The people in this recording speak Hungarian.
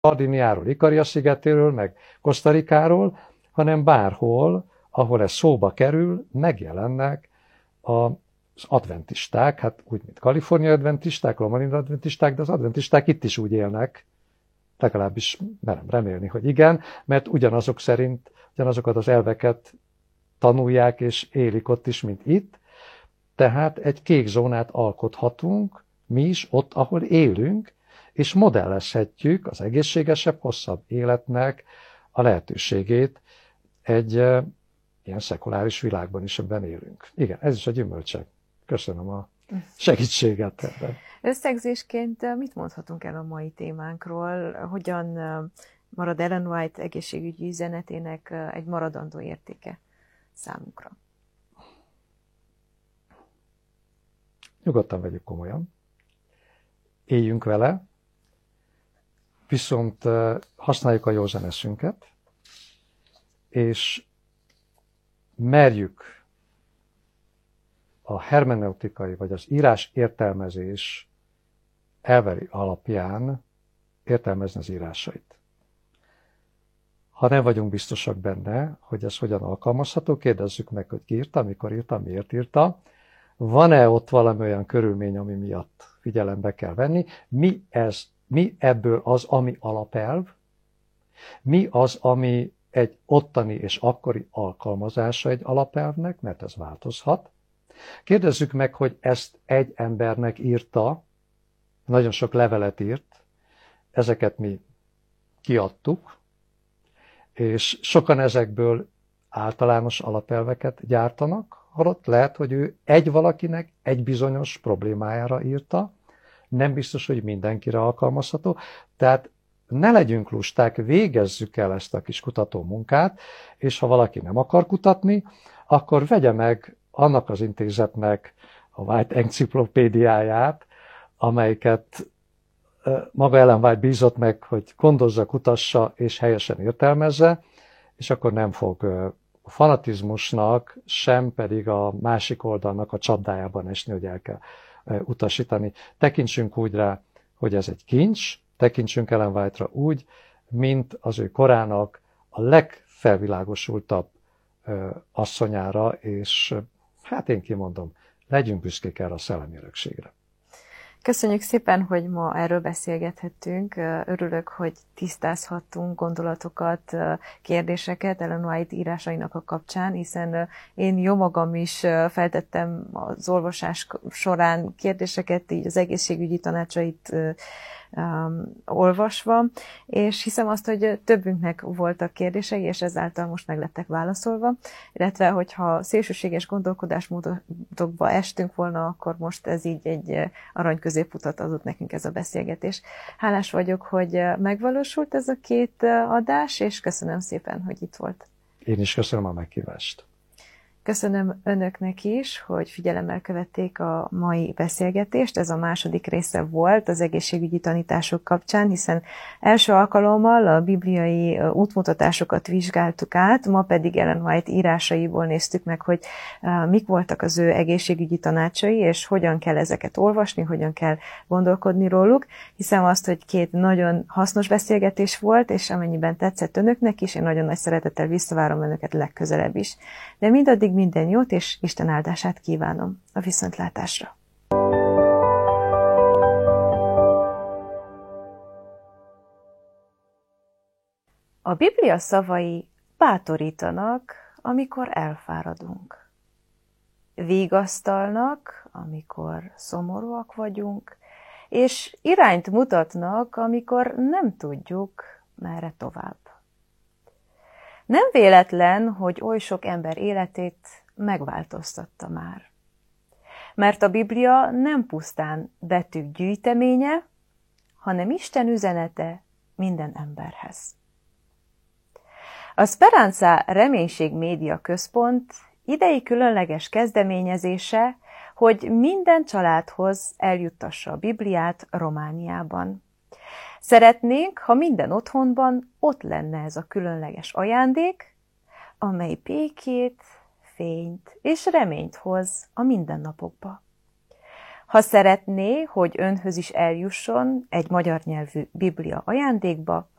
Szardiniáról, Ikaria szigetéről, meg Costa Ricáról, hanem bárhol, ahol ez szóba kerül, megjelennek az adventisták, hát úgy, mint kaliforniai adventisták, romalin adventisták, de az adventisták itt is úgy élnek, legalábbis merem remélni, hogy igen, mert ugyanazokat az elveket tanulják és élik ott is, mint itt, tehát egy kék zónát alkothatunk mi is ott, ahol élünk, és modellezhetjük az egészségesebb, hosszabb életnek a lehetőségét egy ilyen szekuláris világban is ebben élünk. Igen, ez is a gyümölcse. Köszönöm a segítséget ebben. Összegzésként mit mondhatunk el a mai témánkról? Hogyan marad Ellen White egészségügyi üzenetének egy maradandó értéke számunkra? Nyugodtan vegyük komolyan. Éljünk vele, viszont használjuk a józan eszünket, és merjük a hermeneutikai vagy az írás értelmezés elvei alapján értelmezni az írásait. Ha nem vagyunk biztosak benne, hogy ez hogyan alkalmazható, kérdezzük meg, hogy ki írta, mikor írta, miért írta. Van-e ott valami olyan körülmény, ami miatt figyelembe kell venni? Mi ebből az, ami alapelv? Mi az, ami egy ottani és akkori alkalmazása egy alapelvnek, mert ez változhat. Kérdezzük meg, hogy ezt egy embernek írta, nagyon sok levelet írt, ezeket mi kiadtuk, és sokan ezekből általános alapelveket gyártanak, holott lehet, hogy ő egy valakinek egy bizonyos problémájára írta, nem biztos, hogy mindenkire alkalmazható, tehát ne legyünk lusták, végezzük el ezt a kis kutató munkát, és ha valaki nem akar kutatni, akkor vegye meg annak az intézetnek a White enciklopédiáját, amelyiket maga Ellen White bízott meg, hogy gondozza, kutassa és helyesen értelmezze, és akkor nem fog a fanatizmusnak, sem pedig a másik oldalnak a csapdájában esni, hogy el kell utasítani. Tekintsünk úgy rá, hogy ez egy kincs, tekintsünk Ellen White-ra úgy, mint az ő korának a legfelvilágosultabb asszonyára, és hát én kimondom, legyünk büszkék erre a szellemi örökségre. Köszönjük szépen, hogy ma erről beszélgethettünk. Örülök, hogy tisztázhattunk gondolatokat, kérdéseket Ellen White írásainak a kapcsán, hiszen én jómagam is feltettem az olvasás során kérdéseket, így az egészségügyi tanácsait olvasva, és hiszem azt, hogy többünknek voltak kérdései, és ezáltal most meg lettek válaszolva, illetve hogyha szélsőséges gondolkodásmódokba estünk volna, akkor most ez így egy arany középutat adott nekünk ez a beszélgetés. Hálás vagyok, hogy megvalósult ez a két adás, és köszönöm szépen, hogy itt volt. Én is köszönöm a meghívást. Köszönöm önöknek is, hogy figyelemmel követték a mai beszélgetést. Ez a második része volt az egészségügyi tanítások kapcsán, hiszen első alkalommal a bibliai útmutatásokat vizsgáltuk át, ma pedig Ellen White írásaiból néztük meg, hogy mik voltak az ő egészségügyi tanácsai, és hogyan kell ezeket olvasni, hogyan kell gondolkodni róluk. Hiszem azt, hogy két nagyon hasznos beszélgetés volt, és amennyiben tetszett önöknek is, én nagyon nagy szeretettel visszavárom önöket legközelebb is. De mindaddig minden jót, és Isten áldását kívánom. A viszontlátásra! A Biblia szavai bátorítanak, amikor elfáradunk. Vigasztalnak, amikor szomorúak vagyunk, és irányt mutatnak, amikor nem tudjuk, merre tovább. Nem véletlen, hogy oly sok ember életét megváltoztatta már. Mert a Biblia nem pusztán betűk gyűjteménye, hanem Isten üzenete minden emberhez. A Speranza Reménység Média Központ idei különleges kezdeményezése, hogy minden családhoz eljuttassa a Bibliát Romániában. Szeretnénk, ha minden otthonban ott lenne ez a különleges ajándék, amely békét, fényt és reményt hoz a mindennapokba. Ha szeretné, hogy önhöz is eljusson egy magyar nyelvű Biblia ajándékba,